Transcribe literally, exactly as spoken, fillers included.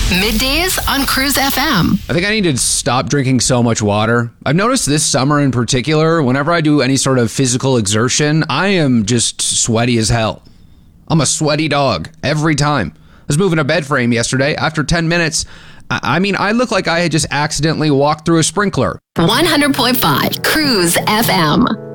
Middays on Cruise F M. I think I need to stop drinking so much water. I've noticed this summer in particular, whenever I do any sort of physical exertion, I am just sweaty as hell. I'm a sweaty dog every time. I was moving a bed frame yesterday. After ten minutes, I mean, I look like I had just accidentally walked through a sprinkler. one hundred point five Cruise F M.